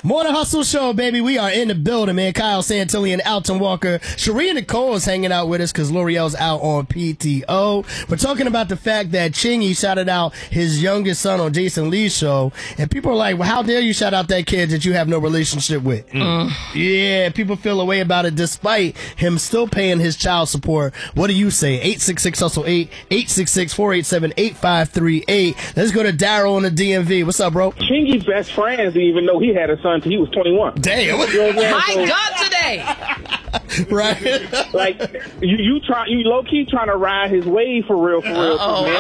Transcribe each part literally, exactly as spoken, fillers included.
Morning Hustle Show, baby. We are in the building, man. Kyle Santilli and Alton Walker. Sheree Nicole is hanging out with us because L'Oreal's out on P T O. We're talking about the fact that Chingy shouted out his youngest son on Jason Lee's show. And people are like, well, how dare you shout out that kid that you have no relationship with? Mm. Yeah, people feel a way about it despite him still paying his child support. What do you say? eight six six hustle eight, eight six six, four eight seven, eight five three eight. Let's go to Daryl in the D M V. What's up, bro? Chingy's best friends didn't even know he had a son until he was twenty-one. Damn. You know My so, God, today. Right. Like, you, you try, you low key trying to ride his wave for real, for real. Uh-oh, man.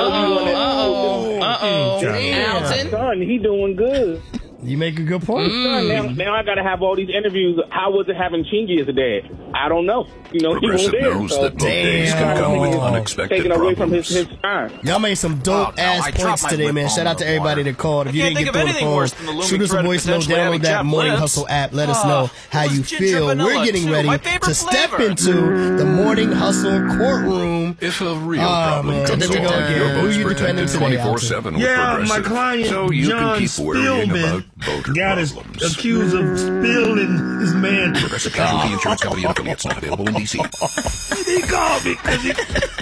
uh-oh, uh-oh. Alton. Son, he doing good. You make a good point. Mm. Now, now I got to have all these interviews. How was it having Chingy as a dad? I don't know. You know, he wasn't there. knows So, that both days can come with unexpected taking away from his, problems. his time. Y'all made some dope Oh, no, ass I points dropped my today, lip man. on Shout out the to everybody water. that called. If you can't didn't get think through of the anything phone, worse than the looming shoot us a threat of voice note, potentially download having that Jack Morning Lance. Hustle app. Let us Oh, know how it was you ginger feel. vanilla, We're getting too. ready My to favorite step flavor. into the Morning Hustle courtroom. If a real Oh, problem man. comes There we go along, again. your Who vote's you defending protected today, twenty-four seven with Yeah, Progressive. my client, so you John can keep worrying Spielman, about voter got his problems. accused of spilling his man. Progressive Casualty Insurance Company and affiliates not available in D C. He called me because he...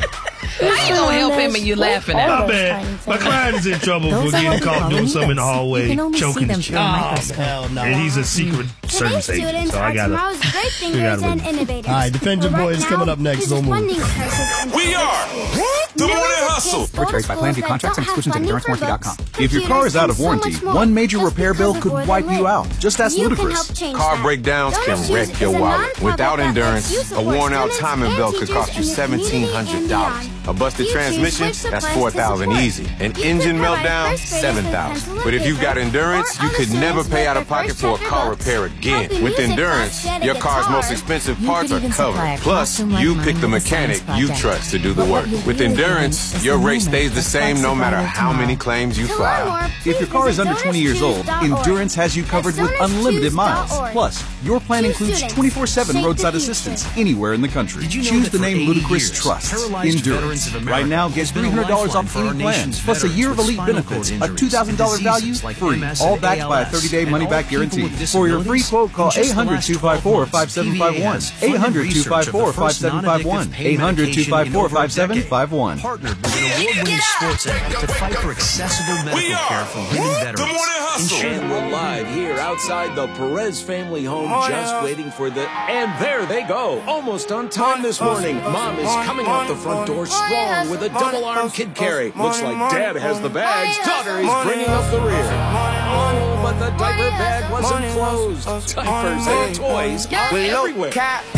How you gonna help him and you laughing at My him? bad. My client is in trouble for Those are getting what we caught call doing something in the amoebas. hallway, You can only see choking them his through a child. microscope. Hell no. And he's a secret service agent, Students so I are gotta... tomorrow's great we thinkers gotta and look. innovators. All right, defend your But boys right coming now, up next. there's Don't a move. funding crisis in We are the Morning Hustle. Purchased by Plan B contracts and exclusions at endurance warranty dot com. If your car is out of warranty, one major repair bill could wipe you out. Just ask Ludacris. Car breakdowns can wreck your wallet. Without Endurance, a worn-out timing belt could cost you seventeen hundred dollars. A busted transmission, that's four thousand dollars easy. An engine meltdown, seven thousand dollars. But if you've got Endurance, you could never pay out of pocket for a car repair again. With Endurance, your car's most expensive parts are covered. Plus, you pick the mechanic you trust to do the work. With Endurance, your rate stays the same no matter how many claims you file. If your car is under twenty years old, Endurance has you covered with unlimited miles. Plus, your plan includes twenty-four seven roadside assistance anywhere in the country. Choose the name Ludacris Trust. Endurance. Right now, get three hundred dollars off any plan, plus a year of elite benefits, a two thousand dollars value, free. All backed by a thirty-day money-back guarantee. For your free quote, call eight hundred, two five four, five seven five one. eight hundred, two five four, five seven five one. eight hundred, two five four, five seven five one. Partnered with an award-winning sports app to fight for accessible medical care for women veterans. The Morning Hustle. And we're live here outside the Perez family home, just waiting for the... And there they go, almost on time this morning. Mom is coming out the front door strong with a double-arm kid carry. Looks like Dad has the bags. Daughter is bringing up the rear. Oh, but the diaper bag wasn't closed. Diapers and toys are everywhere.